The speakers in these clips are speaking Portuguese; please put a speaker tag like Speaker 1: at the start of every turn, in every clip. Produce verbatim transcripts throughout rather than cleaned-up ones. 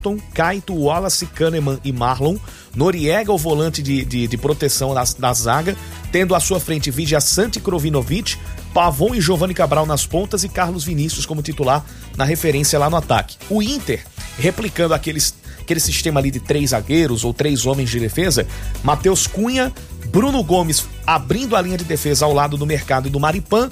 Speaker 1: Caito, Wallace, Kahneman e Marlon. Noriega, o volante de, de, de proteção da, da zaga, tendo à sua frente Vijaçante e Krovinovic, Pavon e Giovanni Cabral nas pontas e Carlos Vinícius como titular na referência lá no ataque. O Inter, replicando aqueles, aquele sistema ali de três zagueiros ou três homens de defesa, Matheus Cunha, Bruno Gomes abrindo a linha de defesa ao lado do Mercado e do Maripan,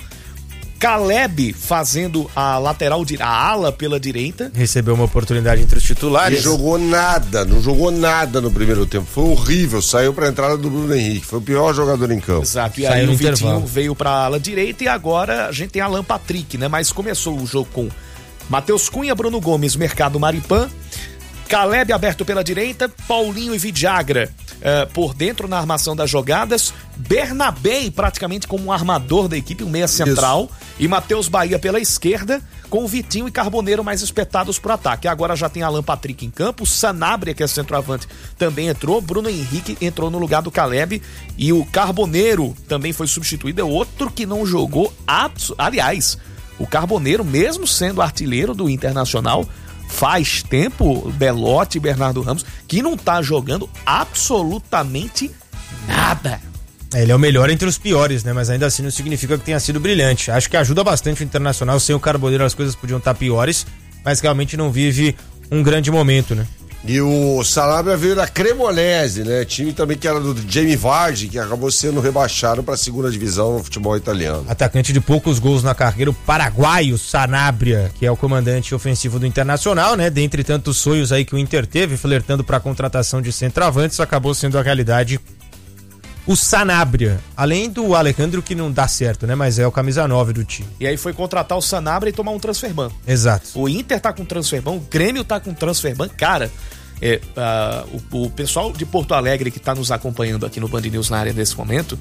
Speaker 1: Caleb fazendo a lateral, a ala pela direita.
Speaker 2: Recebeu uma oportunidade entre os titulares.
Speaker 3: E jogou nada, não jogou nada no primeiro tempo. Foi horrível, saiu para a entrada do Bruno Henrique. Foi o pior jogador em campo.
Speaker 1: Exato, e
Speaker 2: saiu
Speaker 1: aí o
Speaker 2: Vitinho
Speaker 1: intervalo. Veio para a ala direita e agora a gente tem Alan Patrick, né? Mas começou o jogo com Matheus Cunha, Bruno Gomes, Mercado, Maripan, Caleb aberto pela direita, Paulinho e Vidagra uh, por dentro na armação das jogadas, Bernabé praticamente como um armador da equipe, um meia central, isso, e Matheus Bahia pela esquerda, com o Vitinho e Carboneiro mais espetados pro ataque. Agora já tem Alan Patrick em campo, Sanabria, que é centroavante, também entrou, Bruno Henrique entrou no lugar do Caleb e o Carboneiro também foi substituído, é outro que não jogou, abs... aliás, o Carboneiro, mesmo sendo artilheiro do Internacional, faz tempo, Belotti e Bernardo Ramos, que não tá jogando absolutamente nada.
Speaker 2: Ele é o melhor entre os piores, né? Mas ainda assim não significa que tenha sido brilhante. Acho que ajuda bastante o Internacional. Sem o Carboneiro as coisas podiam estar piores, mas realmente não vive um grande momento, né?
Speaker 3: E o Sanabria veio da Cremonese, né? Time também que era do Jamie Vardy, que acabou sendo rebaixado para a segunda divisão no futebol italiano.
Speaker 2: Atacante de poucos gols na carreira, o paraguaio Sanabria, que é o comandante ofensivo do Internacional, né? Dentre tantos sonhos aí que o Inter teve, flertando para a contratação de centroavantes, acabou sendo a realidade o Sanabria, além do Alejandro, que não dá certo, né? Mas é o camisa nove do time.
Speaker 1: E aí foi contratar o Sanabria e tomar um transferban.
Speaker 2: Exato.
Speaker 1: O Inter tá com transferban, o Grêmio tá com transferban. Cara, é, uh, o, o pessoal de Porto Alegre que tá nos acompanhando aqui no Band News na área nesse momento,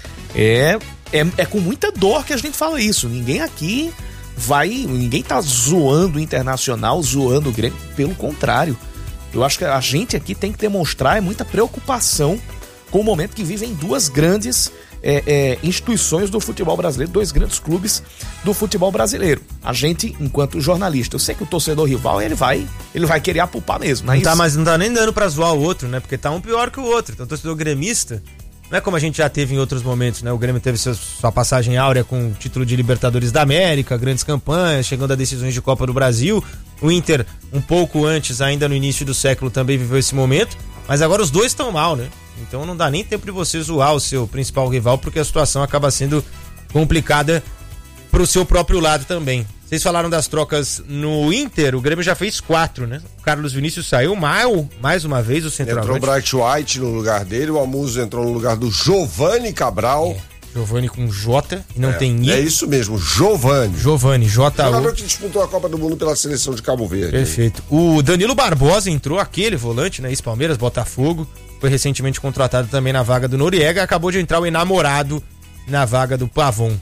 Speaker 1: é, é, é com muita dor que a gente fala isso. Ninguém aqui vai, ninguém tá zoando o Internacional, zoando o Grêmio. Pelo contrário, eu acho que a gente aqui tem que demonstrar é muita preocupação com o momento que vivem duas grandes é, é, instituições do futebol brasileiro, dois grandes clubes do futebol brasileiro. A gente, enquanto jornalista, eu sei que o torcedor rival, ele vai, ele vai querer apupar mesmo. Mas...
Speaker 2: Não tá, mas não tá nem dando pra zoar o outro, né? Porque tá um pior que o outro. Então o torcedor gremista, não é como a gente já teve em outros momentos, né? O Grêmio teve sua, sua passagem áurea com o título de Libertadores da América, grandes campanhas, chegando a decisões de Copa do Brasil. O Inter, um pouco antes, ainda no início do século, também viveu esse momento. Mas agora os dois estão mal, né? Então não dá nem tempo de você zoar o seu principal rival, porque a situação acaba sendo complicada pro seu próprio lado também. Vocês falaram das trocas no Inter, o Grêmio já fez quatro, né? O Carlos Vinícius saiu, mal, mais uma vez o centroavante.
Speaker 3: Entrou o Bright White no lugar dele, o Amuso entrou no lugar do Giovanni Cabral.
Speaker 2: É. Giovanni com J e não
Speaker 3: é,
Speaker 2: tem I.
Speaker 3: É isso mesmo, Giovanni.
Speaker 2: Giovanni, J O.
Speaker 3: Jogador que disputou a Copa do Mundo pela seleção de Cabo Verde.
Speaker 2: Perfeito. O Danilo Barbosa entrou, aquele volante, né? Ex-Palmeiras, Botafogo. Foi recentemente contratado também na vaga do Noriega. Acabou de entrar o enamorado na vaga do Pavon.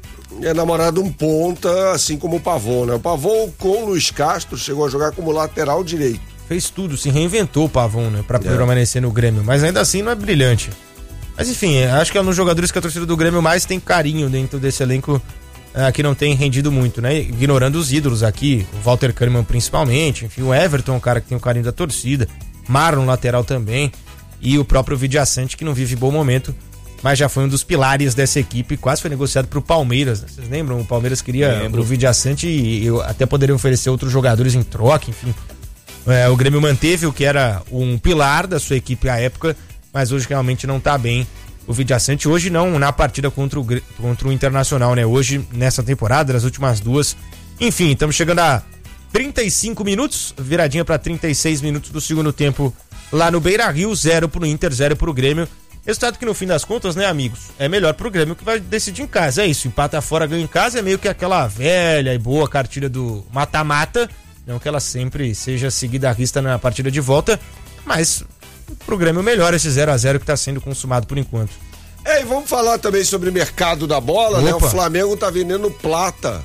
Speaker 3: É namorado um ponta, assim como o Pavon, né? O Pavon com o Luiz Castro chegou a jogar como lateral direito.
Speaker 2: Fez tudo, se reinventou o Pavon, né? Pra
Speaker 3: é.
Speaker 2: permanecer no Grêmio. Mas ainda assim não é brilhante. Mas enfim, acho que é um dos jogadores que a torcida do Grêmio mais tem carinho dentro desse elenco, uh, que não tem rendido muito, né? Ignorando os ídolos aqui, o Walter Kahneman principalmente, enfim, o Everton, um cara que tem o carinho da torcida, Marlon, lateral também, e o próprio Vidiaçante, que não vive bom momento, mas já foi um dos pilares dessa equipe, quase foi negociado pro Palmeiras, né? Vocês lembram? O Palmeiras queria Lembro. o Vidiaçante e, e até poderia oferecer outros jogadores em troca, enfim. É, o Grêmio manteve o que era um pilar da sua equipe à época, mas hoje realmente não tá bem o Vidiaçante. Hoje não na partida contra o, contra o Internacional, né? Hoje, nessa temporada, nas últimas duas. Enfim, estamos chegando a trinta e cinco minutos, viradinha para trinta e seis minutos do segundo tempo lá no Beira-Rio, zero pro Inter, zero pro Grêmio. Resultado que no fim das contas, né, amigos, é melhor pro Grêmio que vai decidir em casa. É isso, empata fora, ganha em casa, é meio que aquela velha e boa cartilha do mata-mata, não que ela sempre seja seguida à risca na partida de volta, mas pro Grêmio melhor esse zero a zero que tá sendo consumado por enquanto.
Speaker 3: É, e vamos falar também sobre o mercado da bola,
Speaker 2: Opa.
Speaker 3: né? O Flamengo tá vendendo plata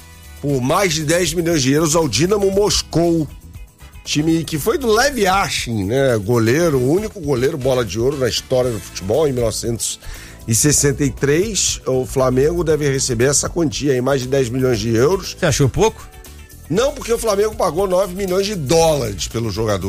Speaker 3: por mais de dez milhões de euros ao Dinamo Moscou. Time que foi do Lev Yashin, né? Goleiro, o único goleiro bola de ouro na história do futebol em mil novecentos e sessenta e três. O Flamengo deve receber essa quantia aí, mais de dez milhões de euros.
Speaker 2: Você achou pouco?
Speaker 3: Não, porque o Flamengo pagou nove milhões de dólares pelo jogador.